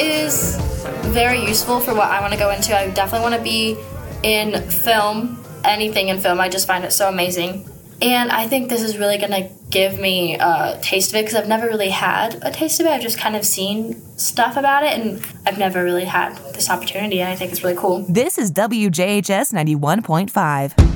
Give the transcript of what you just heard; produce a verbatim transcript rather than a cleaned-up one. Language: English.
is very useful for what I want to go into. I definitely want to be in film, anything in film. I just find it so amazing. And I think this is really going to give me a taste of it because I've never really had a taste of it. I've just kind of seen stuff about it, and I've never really had this opportunity, and I think it's really cool. This is W J H S ninety-one point five.